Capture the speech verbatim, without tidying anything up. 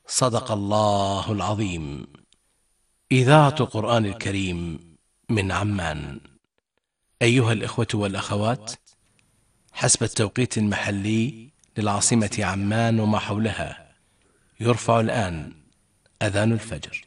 صدق الله العظيم. إذاعة قرآن الكريم من عمان. أيها الإخوة والأخوات، حسب التوقيت المحلي للعاصمة عمان وما حولها، يرفع الآن أذان الفجر.